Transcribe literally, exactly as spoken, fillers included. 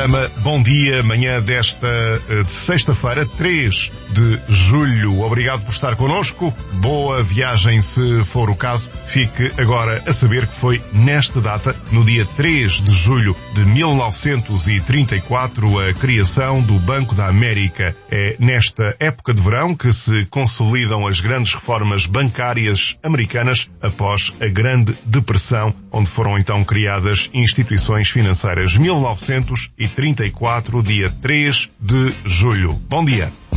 programa Bom Dia, manhã desta de sexta-feira, três de julho. Obrigado por estar connosco. Boa viagem, se for o caso. Fique agora a saber que foi nesta data, no dia três de julho de mil novecentos e trinta e quatro, a criação do Banco da América. É nesta época de verão que se consolidam as grandes reformas bancárias americanas após a Grande Depressão, onde foram então criadas instituições financeiras. mil novecentos e trinta e quatro, dia três de julho. Bom dia.